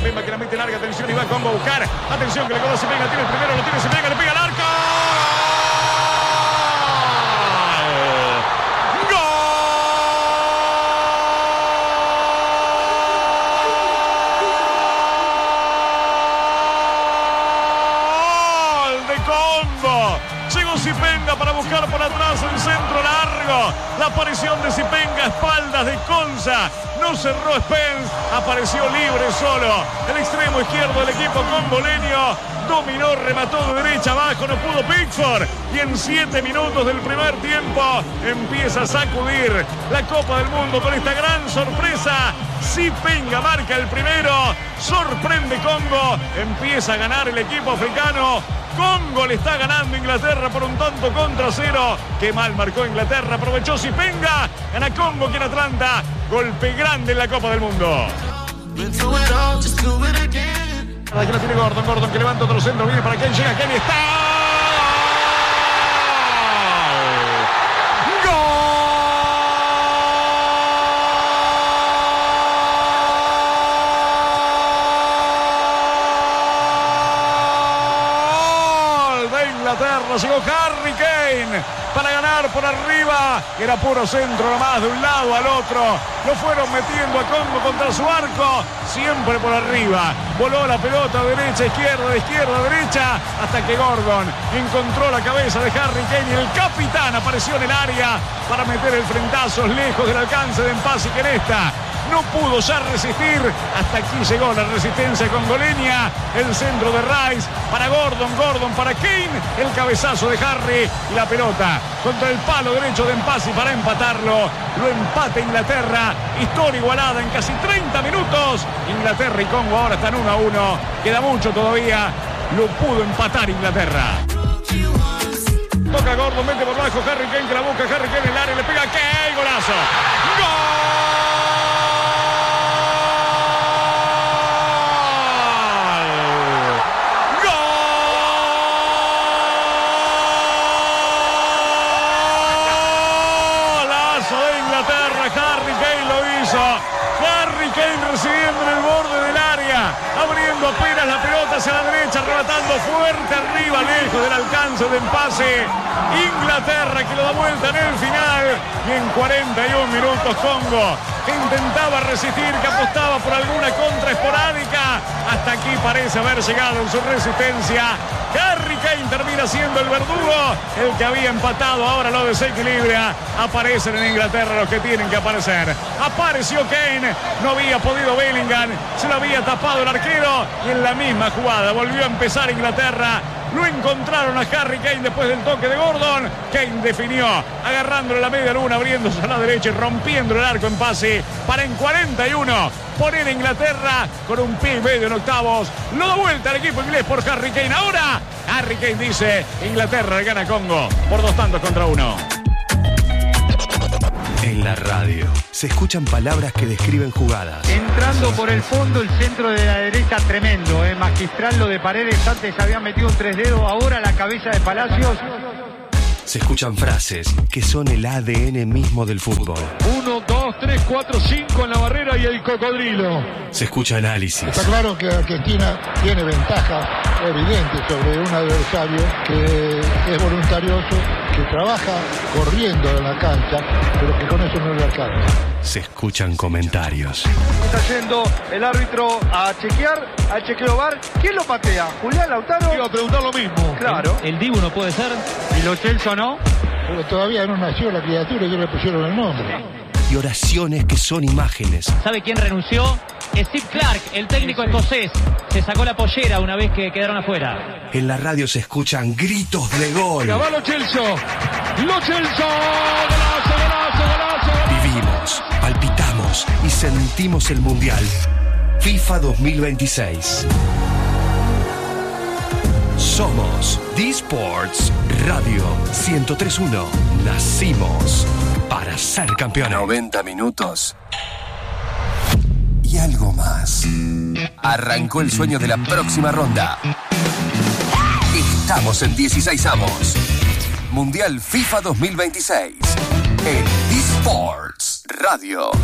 Mbemba que la mete larga. Atención, y va Congo a buscar. Atención que le conoce Penga. Tiene el primero, lo tiene, se pega, le pega al arco. Llegó Zipenga para buscar por atrás el centro largo. La aparición de Zipenga, espaldas de Conza. No cerró Spence. Apareció libre solo. El extremo izquierdo del equipo congoleño. Dominó, remató de derecha abajo. No pudo Pickford. Y en 7 minutos del primer tiempo empieza a sacudir la Copa del Mundo con esta gran sorpresa. Zipenga marca el primero. Sorprende Congo. Empieza a ganar el equipo africano. Congo le está ganando a Inglaterra por un tanto contra 0. Qué mal marcó Inglaterra. Aprovechó Zipenga. Gana Congo aquí en Atlanta. Golpe grande en la Copa del Mundo. Aquí la tiene Gordon. Gordon que levanta otro centro. Viene para Kane. Llega Kane. Está. Llegó Harry Kane para ganar por arriba. Era puro centro nomás, de un lado al otro. Lo fueron metiendo a Congo contra su arco. Siempre por arriba. Voló la pelota derecha, izquierda, derecha. Hasta que Gordon encontró la cabeza de Harry Kane. Y el capitán apareció en el área para meter el frentazo lejos del alcance de Mpasi, que en esta no pudo ya resistir. Hasta aquí llegó la resistencia congoleña. El centro de Rice para Gordon. Gordon para Kane. El cabezazo de Harry. Y la pelota contra el palo derecho de Mpasi para empatarlo. Lo empata Inglaterra. Historia igualada en casi 30 minutos. Inglaterra y Congo ahora están 1-1. Queda mucho todavía. Lo pudo empatar Inglaterra. Toca Gordon, mete por bajo Harry Kane, que la busca Harry Kane en el área. Le pega Kane. Golazo. ¡Gol! Harry Kane recibiendo en el borde del área, abriendo apenas la pelota hacia la derecha, arrebatando fuerte arriba, lejos del alcance de Mpasi. Inglaterra que lo da vuelta en el final. Y en 41 minutos Congo, que intentaba resistir, que apostaba por alguna contra esporádica. Hasta aquí parece haber llegado en su resistencia. Harry Kane termina siendo el verdugo. El que había empatado ahora lo desequilibra. Aparecen en Inglaterra los que tienen que aparecer. Apareció Kane. No había podido Bellingham. Se lo había tapado el arquero. Y en la misma jugada volvió a empezar Inglaterra. Lo encontraron a Harry Kane después del toque de Gordon. Kane definió, agarrándole la media luna, abriéndose a la derecha y rompiendo el arco en Mpasi para en 41 poner a Inglaterra con un pie y medio en octavos. Lo da vuelta al equipo inglés por Harry Kane. Ahora Harry Kane dice: Inglaterra gana a Congo por 2-1. En la radio se escuchan palabras que describen jugadas. Entrando por el fondo, el centro de la derecha tremendo, magistral lo de Paredes. Antes habían metido un 3 dedos, ahora la cabeza de Palacios. Se escuchan frases que son el ADN mismo del fútbol. 1, 2, 3, 4, 5 en la barrera y el cocodrilo. Se escucha análisis. Está claro que Argentina tiene ventaja evidente sobre un adversario que es voluntarioso, que trabaja corriendo en la cancha, pero que con eso no le alcanza. Se escuchan comentarios. Está yendo el árbitro a chequear, al chequeo VAR. ¿Quién lo patea? ¿Julián Lautaro? Iba a preguntar lo mismo. Claro. El Dibu no puede ser. ¿Y Lo Celso no? Pero todavía no nació la criatura y ya le pusieron el nombre. Y oraciones que son imágenes. ¿Sabe quién renunció? Steve Clark, el técnico escocés. Se sacó la pollera una vez que quedaron afuera. En la radio se escuchan gritos de gol. Va Lo Celso. Lo Celso. Golazo, golazo, golazo. Vivimos, palpitamos y sentimos el Mundial. FIFA 2026. Somos D-Sports Radio 103.1. Nacimos para ser campeones. 90 minutos. Y algo más. Arrancó el sueño de la próxima ronda. Estamos en 16avos. Mundial FIFA 2026. En D-Sports Radio.